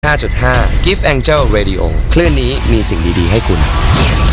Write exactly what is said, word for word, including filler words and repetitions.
ห้าจุดห้า Gift Angel Radio คลื่นนี้มีสิ่งดีๆให้คุณ